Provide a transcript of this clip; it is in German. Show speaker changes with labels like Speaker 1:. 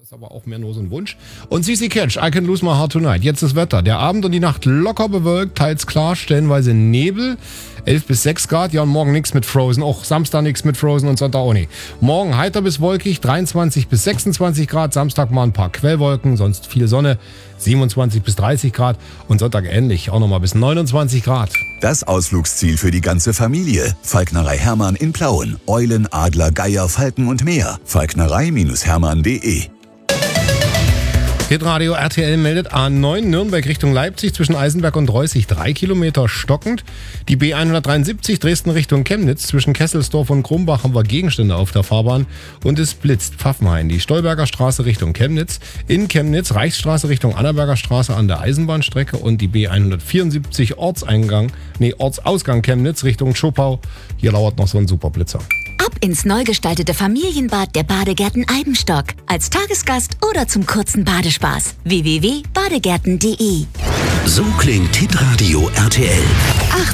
Speaker 1: ist aber auch mehr nur so ein Wunsch. Und CC Catch, I Can Lose My Heart Tonight. Jetzt das Wetter. Der Abend und die Nacht locker bewölkt, teils klar, stellenweise Nebel. 11 bis 6 Grad. Ja, und morgen nichts mit Frozen. Auch Samstag nichts mit Frozen und Sonntag auch nicht. Morgen heiter bis wolkig, 23 bis 26 Grad. Samstag mal ein paar Quellwolken, sonst viel Sonne. 27 bis 30 Grad. Und Sonntag ähnlich, auch nochmal bis 29 Grad.
Speaker 2: Das Ausflugsziel für die ganze Familie. Falknerei Hermann in Plauen. Eulen, Adler, Geier, Falken und mehr. Falknerei-hermann.de.
Speaker 1: Hitradio RTL meldet A9 Nürnberg Richtung Leipzig zwischen Eisenberg und Reußig 3 Kilometer stockend. Die B173 Dresden Richtung Chemnitz zwischen Kesselsdorf und Krumbach haben wir Gegenstände auf der Fahrbahn und es blitzt Pfaffenhain. Die Stolberger Straße Richtung Chemnitz, in Chemnitz Reichsstraße Richtung Annaberger Straße an der Eisenbahnstrecke und die B174 Ortsausgang Chemnitz Richtung Schopau. Hier lauert noch so ein super Blitzer.
Speaker 3: Ab ins neu gestaltete Familienbad der Badegärten Eibenstock. Als Tagesgast oder zum kurzen Badespaß. www.badegärten.de.
Speaker 4: So klingt Hitradio RTL.